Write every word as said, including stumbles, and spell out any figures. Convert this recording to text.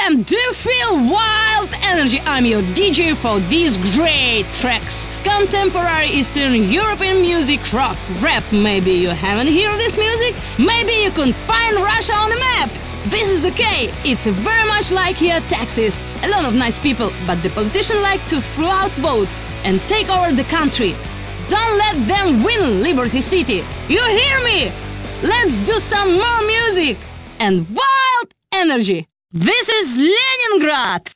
and do you feel wild energy? I'm your D J for these great tracks. Contemporary Eastern European music, rock, rap. Maybe you haven't heard this music? Maybe you couldn't find Russia on the map. This is okay. It's very much like here Texas. A lot of nice people, but the politicians like to throw out votes and take over the country. Don't let them win Liberty City. You hear me? Let's do some more music and wild energy. This is Leningrad.